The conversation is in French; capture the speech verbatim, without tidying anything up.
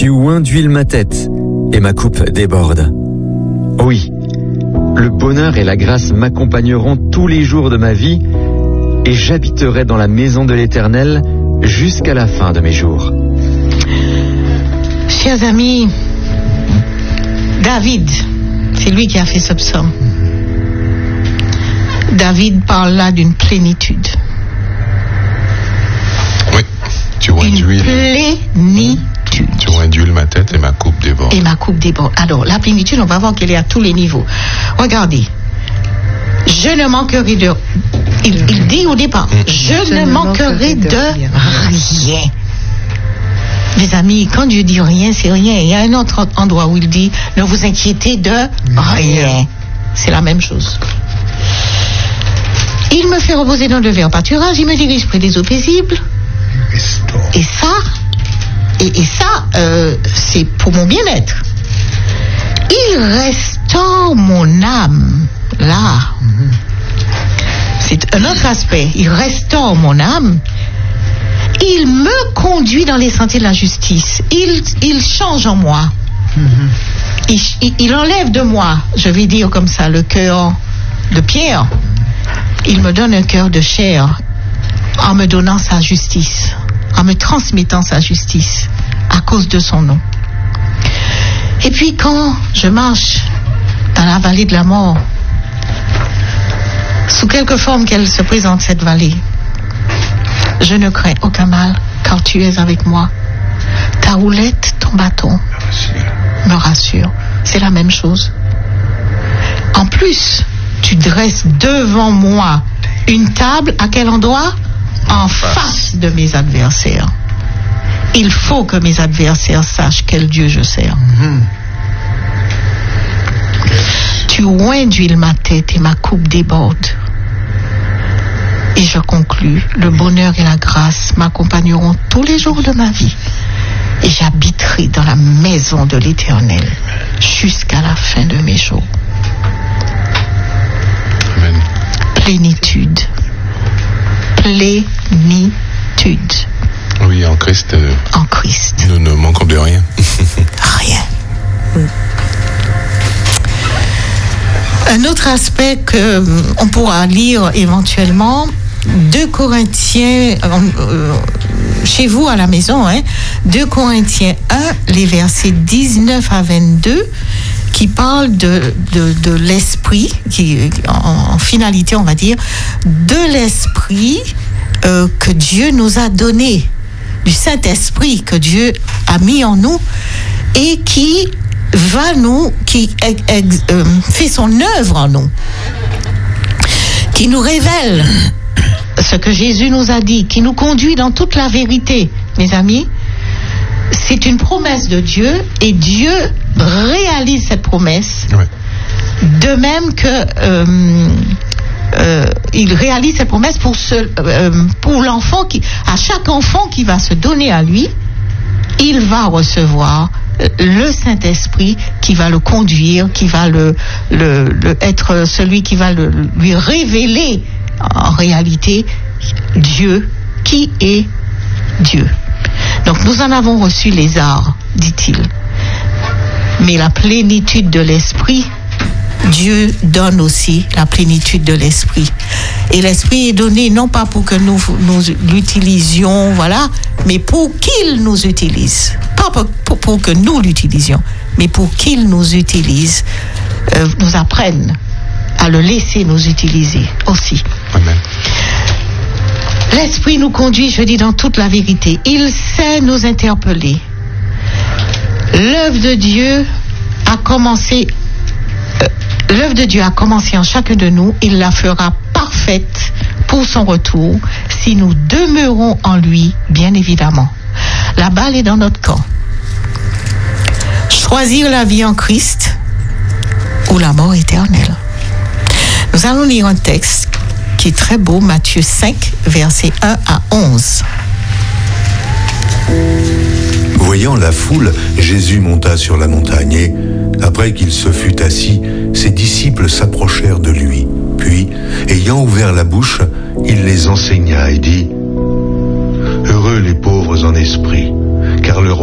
Tu oins d'huile ma tête, et ma coupe déborde. Oui, le bonheur et la grâce m'accompagneront tous les jours de ma vie, et j'habiterai dans la maison de l'Éternel jusqu'à la fin de mes jours. Chers amis, David, c'est lui qui a fait ce psaume. David parle là d'une plénitude. Oui, tu oins Une d'huile. plénitude. Tu oins d'huile ma tête et ma coupe déborde. Et ma coupe déborde. Alors, la plénitude, on va voir qu'elle est à tous les niveaux. Regardez. Je ne manquerai de... Il, il dit au départ, mmh. je, je ne manquerai de, de rien. rien. Mes amis, quand Dieu dit rien, c'est rien. Il y a un autre endroit où il dit, ne vous inquiétez de rien. rien. C'est la même chose. Il me fait reposer dans le vert pâturage, il me dirige près des eaux paisibles. Et ça, et, et ça, euh, c'est pour mon bien-être. Il restaure mon âme, là. C'est un autre aspect. Il restaure mon âme. Il me conduit dans les sentiers de la justice. Il, il change en moi. Il, il, il enlève de moi, je vais dire comme ça, le cœur de pierre. Il me donne un cœur de chair en me donnant sa justice, en me transmettant sa justice à cause de son nom. Et puis quand je marche dans la vallée de la mort, sous quelque forme qu'elle se présente, cette vallée, je ne crains aucun mal, car tu es avec moi. Ta houlette, ton bâton me rassure. C'est la même chose. En plus, tu dresses devant moi une table à quel endroit? En face de mes adversaires. Il faut que mes adversaires sachent quel Dieu je sers. Mm-hmm. Tu oins d'huile ma tête et ma coupe déborde. Et je conclus, le bonheur et la grâce m'accompagneront tous les jours de ma vie. Et j'habiterai dans la maison de l'Éternel jusqu'à la fin de mes jours. Amen. Plénitude. Plénitude. Oui, en Christ. Euh, en Christ. Nous ne manquons de rien. Rien. Mm. Un autre aspect qu'on pourra lire éventuellement, deux Corinthiens, euh, chez vous à la maison, hein, deux Corinthiens un, les versets dix-neuf à vingt-deux, qui parlent de, de, de l'esprit, qui, en, en finalité, on va dire, de l'esprit euh, que Dieu nous a donné, du Saint-Esprit que Dieu a mis en nous et qui va nous, qui ex, euh, fait son œuvre en nous, qui nous révèle ce que Jésus nous a dit, qui nous conduit dans toute la vérité. Mes amis, c'est une promesse de Dieu et Dieu réalise cette promesse. Ouais. De même que euh, euh, il réalise cette promesse pour, ce, euh, pour l'enfant, qui, à chaque enfant qui va se donner à lui, il va recevoir le Saint-Esprit qui va le conduire, qui va le, le, le être celui qui va le, lui révéler en réalité Dieu, qui est Dieu. Donc nous en avons reçu les arts, dit-il. Mais la plénitude de l'Esprit, Dieu donne aussi la plénitude de l'Esprit. Et l'Esprit est donné non pas pour que nous, nous l'utilisions, voilà, mais pour qu'il nous utilise. Pas pour, pour, pour que nous l'utilisions, mais pour qu'il nous utilise, euh, nous apprenne à le laisser nous utiliser aussi. Amen. L'Esprit nous conduit, je dis, dans toute la vérité. Il sait nous interpeller. L'œuvre de Dieu a commencé, euh, l'œuvre de Dieu a commencé en chacun de nous. Il la fera parfaite pour son retour si nous demeurons en lui, bien évidemment. La balle est dans notre camp. Choisir la vie en Christ ou la mort éternelle. Nous allons lire un texte qui est très beau, Matthieu cinq, versets un à onze. Voyant la foule, Jésus monta sur la montagne et, après qu'il se fut assis, ses disciples s'approchèrent de lui. Puis, ayant ouvert la bouche, il les enseigna et dit : Heureux les pauvres en esprit, car leur